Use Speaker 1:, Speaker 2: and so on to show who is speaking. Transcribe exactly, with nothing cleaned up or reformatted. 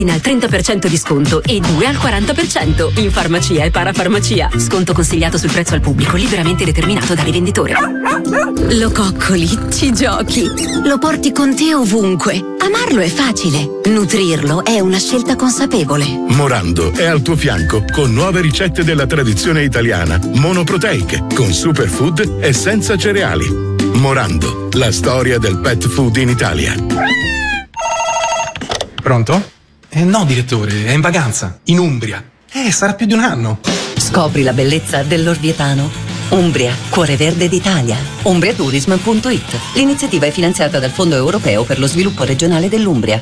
Speaker 1: al trenta per cento di sconto e due al quaranta per cento in farmacia e parafarmacia. Sconto consigliato sul prezzo al pubblico, liberamente determinato dal rivenditore.
Speaker 2: Lo coccoli, ci giochi, lo porti con te ovunque. Amarlo è facile, nutrirlo è una scelta consapevole.
Speaker 3: Morando è al tuo fianco con nuove ricette della tradizione italiana, monoproteiche, con superfood e senza cereali. Morando, la storia del pet food in Italia.
Speaker 4: Pronto? Eh no, direttore, è in vacanza, in Umbria. Eh, sarà più di un anno.
Speaker 5: Scopri la bellezza dell'Orvietano. Umbria, cuore verde d'Italia. umbriatourism punto it. L'iniziativa è finanziata dal Fondo Europeo per lo Sviluppo Regionale dell'Umbria.